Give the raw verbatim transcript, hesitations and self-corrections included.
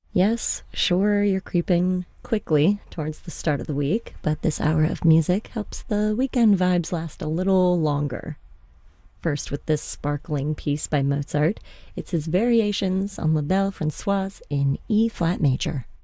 Yes, sure, you're creeping quickly towards the start of the week, but this hour of music helps the weekend vibes last a little longer. First, with this sparkling piece by Mozart, it's his Variations on La Belle Françoise in E flat major.